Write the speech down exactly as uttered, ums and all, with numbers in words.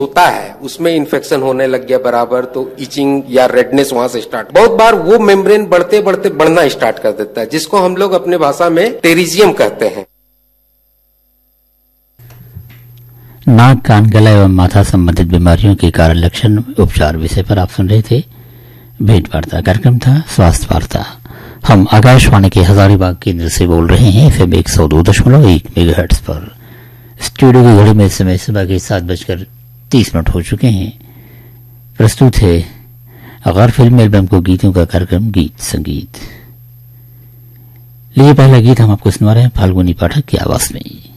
होता है उसमें इन्फेक्शन होने लग गया बराबर, तो इचिंग या रेडनेस वहां से स्टार्ट, बहुत बार वो मेम्ब्रेन बढ़ते बढ़ते बढ़ना स्टार्ट कर देता है, जिसको हम लोग अपने भाषा में टेरिजियम कहते हैं। नाक, कान, गला एवं माथा संबंधित बीमारियों के कारण लक्षण उपचार विषय पर आप सुन रहे थे भेंट वार्ता। कार्यक्रम था स्वास्थ्य वार्ता। हम आकाशवाणी के हजारीबाग केंद्र से बोल रहे हैं एफएम एक सौ दो दशमलव एक मेगाहर्ट्ज पर। स्टूडियो की घड़ी में इस समय सुबह के सात बजकर तीस मिनट हो चुके हैं। प्रस्तुत है अगर फिल्म एल्बम को गीतों का कार्यक्रम गीत संगीत। लिए पहला गीत हम आपको सुना रहे हैं फाल्गुनी पाठक की आवाज में।